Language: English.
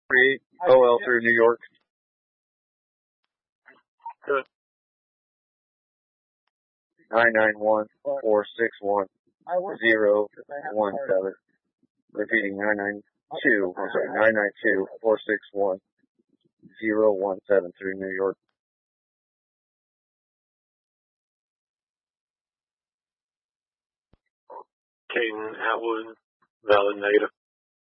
38 OL through New York. Good. 991-461-017. Repeating 992-461-017 through New York. Caden Atwood, valid negative.